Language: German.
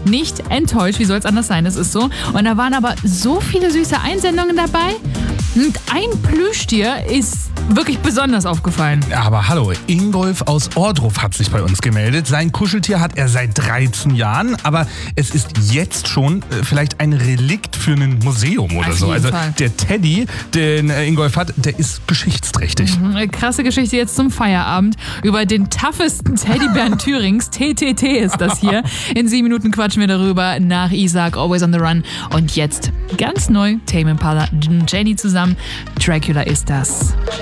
nicht enttäuscht. Wie soll es anders sein? Es ist so. Und da waren aber so viele süße Einsendungen dabei. Und ein Plüschtier ist wirklich besonders aufgefallen. Aber hallo, Ingolf aus Ohrdruf hat sich bei uns gemeldet. Sein Kuscheltier hat er seit 13 Jahren, aber es ist jetzt schon vielleicht ein Relikt für ein Museum oder so. Also der Teddy, den Ingolf hat, der ist geschichtsträchtig. Krasse Geschichte jetzt zum Feierabend über den toughesten Teddybären Thürings. TTT ist das hier. In 7 Minuten quatschen wir darüber nach Isaac, Always on the Run. Und jetzt ganz neu, Tame Impala, Jenny zusammen. Dracula ist das.